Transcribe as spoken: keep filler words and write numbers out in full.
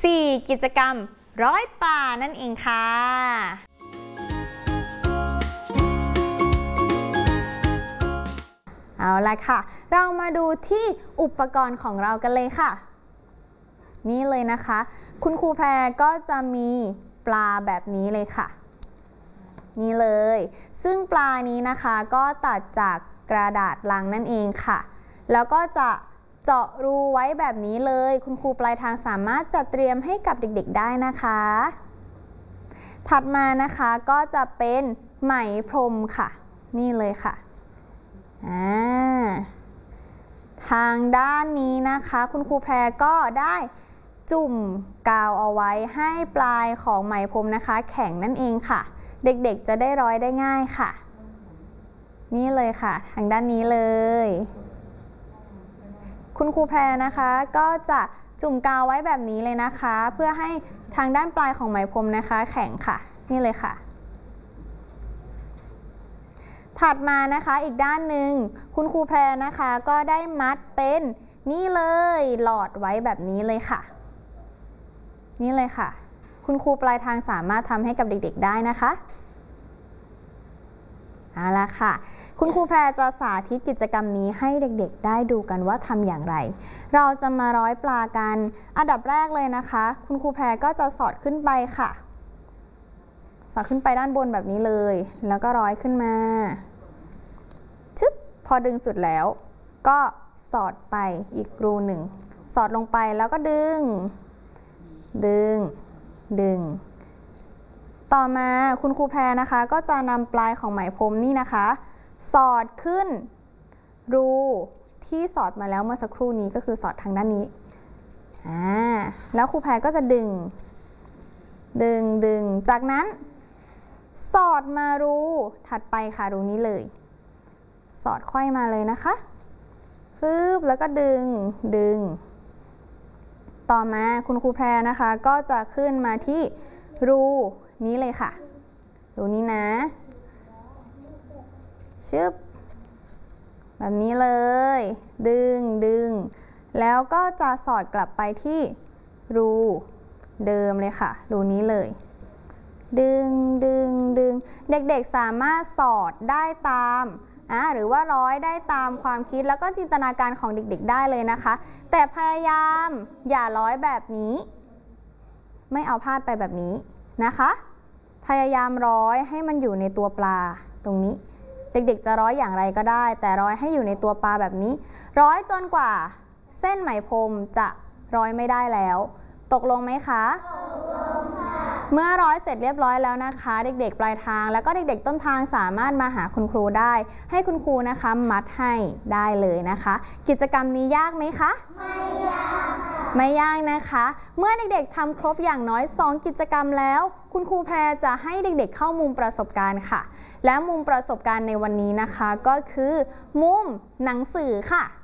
สี่กิจกรรมร้อยปลานั่นเองค่ะเอาละค่ะเรามาดูที่อุปกรณ์ของเรากันเลยค่ะนี่เลยนะคะคุณครูแพรก็จะมีปลาแบบนี้เลยค่ะนี่เลยซึ่งปลานี้นะคะก็ตัดจากกระดาษลังนั่นเองค่ะแล้วก็จะเจาะรูไว้แบบนี้เลยคุณครูปลายทางสามารถจัดเตรียมให้กับเด็กๆได้นะคะถัดมานะคะก็จะเป็นไหมพรมค่ะนี่เลยค่ะอ่าทางด้านนี้นะคะคุณครูแพรก็ได้จุ่มกาวเอาไว้ให้ปลายของไหมพรมนะคะแข็งนั่นเองค่ะเด็กๆจะได้ร้อยได้ง่ายค่ะนี่เลยค่ะทางด้านนี้เลยคุณครูแพรนะคะก็จะจุ่มกาวไว้แบบนี้เลยนะคะเพื่อให้ทางด้านปลายของไหมพรมนะคะแข็งค่ะนี่เลยค่ะถัดมานะคะอีกด้านหนึ่งคุณครูแพรนะคะก็ได้มัดเป็นนี่เลยหลอดไว้แบบนี้เลยค่ะนี่เลยค่ะคุณครูปลายทางสามารถทำให้กับเด็กๆได้นะคะเอาละค่ะคุณครูแพรจะสาธิตกิจกรรมนี้ให้เด็กๆได้ดูกันว่าทำอย่างไรเราจะมาร้อยปลากันอันดับแรกเลยนะคะคุณครูแพรก็จะสอดขึ้นไปค่ะสอดขึ้นไปด้านบนแบบนี้เลยแล้วก็ร้อยขึ้นมาชึบพอดึงสุดแล้วก็สอดไปอีกรูหนึ่งสอดลงไปแล้วก็ดึงดึงดึงต่อมาคุณครูแพรนะคะก็จะนำปลายของไหมพรมนี่นะคะสอดขึ้นรูที่สอดมาแล้วเมื่อสักครู่นี้ก็คือสอดทางด้านนี้อ่าแล้วครูแพรก็จะดึงดึงดึงจากนั้นสอดมารูถัดไปค่ะรูนี้เลยสอดค่อยมาเลยนะคะปึ๊บแล้วก็ดึงดึงต่อมาคุณครูแพรนะคะก็จะขึ้นมาที่รูนี้เลยค่ะรูนี้นะชึบแบบนี้เลยดึงดึงแล้วก็จะสอดกลับไปที่รูเดิมเลยค่ะรูนี้เลยดึงดึงดึงเด็กๆสามารถสอดได้ตามอ่ะหรือว่าร้อยได้ตามความคิดแล้วก็จินตนาการของเด็กๆได้เลยนะคะแต่พยายามอย่าร้อยแบบนี้ไม่เอาพาดไปแบบนี้นะคะพยายามร้อยให้มันอยู่ในตัวปลาตรงนี้เด็กๆจะร้อยอย่างไรก็ได้แต่ร้อยให้อยู่ในตัวปลาแบบนี้ร้อยจนกว่าเส้นไหมพรมจะร้อยไม่ได้แล้วตกลงไหมคะตกลงค่ะเมื่อร้อยเสร็จเรียบร้อยแล้วนะคะเด็กๆปลายทางแล้วก็เด็กๆต้นทางสามารถมาหาคุณครูได้ให้คุณครูนะคะมัดให้ได้เลยนะคะกิจกรรมนี้ยากไหมคะไม่ยากค่ะไม่ยากนะคะเมื่อเด็กๆทำครบอย่างน้อยสองกิจกรรมแล้วคุณครูแพรจะให้เด็กๆเข้ามุมประสบการณ์ค่ะและมุมประสบการณ์ในวันนี้นะคะก็คือมุมหนังสือค่ะ